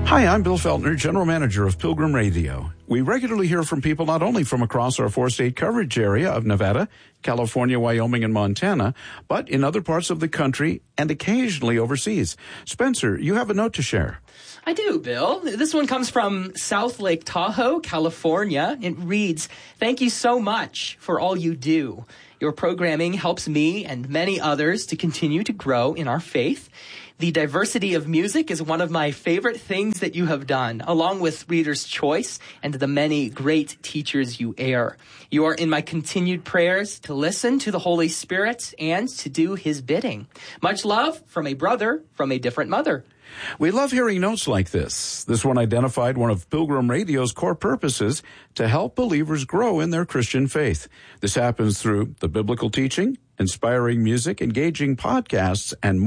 Hi, I'm Bill Feltner, General Manager of Pilgrim Radio. We regularly hear from people not only from across our four-state coverage area of Nevada, California, Wyoming, and Montana, but in other parts of the country and occasionally overseas. Spencer, you have a note to share. I do, Bill. This one comes from South Lake Tahoe, California. It reads, "Thank you so much for all you do. Your programming helps me and many others to continue to grow in our faith. The diversity of music is one of my favorite things that you have done, along with Reader's Choice and the many great teachers you air. You are in my continued prayers to listen to the Holy Spirit and to do his bidding. Much love from a brother from a different mother." We love hearing notes like this. This one identified one of Pilgrim Radio's core purposes to help believers grow in their Christian faith. This happens through the biblical teaching, inspiring music, engaging podcasts, and more.